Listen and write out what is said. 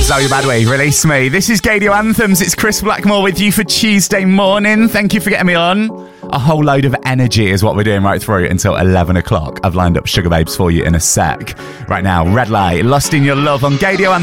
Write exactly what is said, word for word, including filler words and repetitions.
Zoe Badway, Release Me. This is Gadio Anthems. It's Chris Blackmore with you for Tuesday morning. Thank you for getting me on. A whole load of energy is what we're doing right through until eleven o'clock. I've lined up Sugar Babes for you in a sec. Right now, Red Light, Lost in Your Love on Gadio Anthems.